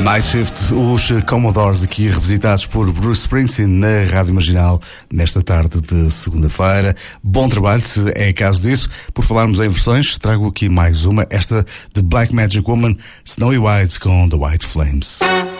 Night Shift, os Commodores aqui revisitados por Bruce Springsteen na Rádio Marginal nesta tarde de segunda-feira. Bom trabalho, se é caso disso. Por falarmos em versões, trago aqui mais uma, esta de Black Magic Woman, Snowy White com The White Flames.